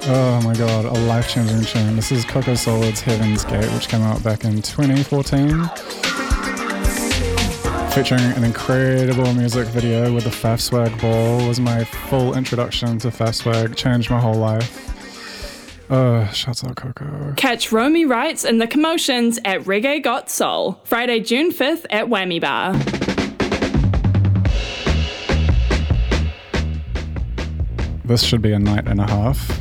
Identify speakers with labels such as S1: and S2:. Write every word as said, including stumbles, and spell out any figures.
S1: Oh my god, a life-changing tune. This is Coco Solid's Heaven's Gate, which came out back in twenty fourteen. Featuring an incredible music video with the Faf Swag Ball. Was my full introduction to Faf Swag, changed my whole life. Oh, shouts out Coco.
S2: Catch Romy Wrights and the Commotions at Reggae Got Soul, Friday, June fifth at Whammy Bar.
S1: This should be a night and a half.